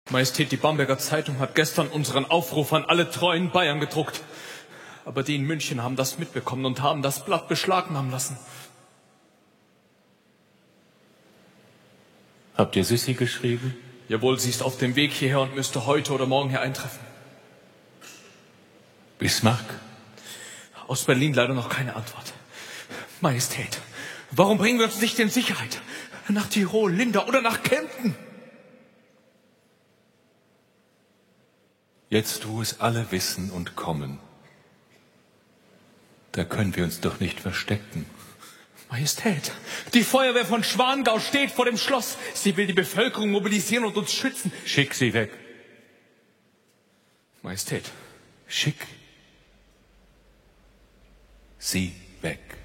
Majestät, die Bamberger Zeitung hat gestern unseren Aufruf an alle treuen Bayern gedruckt. Aber die in München haben das mitbekommen und haben das Blatt beschlagnahmen lassen. Habt ihr Sissi geschrieben? Jawohl, sie ist auf dem Weg hierher und müsste heute oder morgen hier eintreffen. Bismarck? Aus Berlin leider noch keine Antwort. Majestät, warum bringen wir uns nicht in Sicherheit? Nach Tirol, Linda oder nach Kempten? Jetzt, wo es alle wissen und kommen, da können wir uns doch nicht verstecken. Majestät, die Feuerwehr von Schwangau steht vor dem Schloss. Sie will die Bevölkerung mobilisieren und uns schützen. Schick sie weg. Majestät, Schick sie weg.